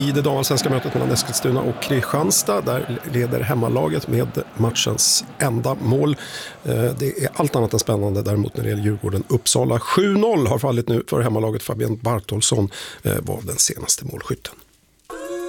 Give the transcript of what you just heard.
I det damallsvenska mötet mellan Eskilstuna och Kristianstad, där leder hemmalaget med matchens enda mål. Det är allt annat än spännande däremot när det gäller Djurgården. Uppsala 7-0 har fallit nu för hemmalaget. Fabian Bartolsson var den senaste målskytten.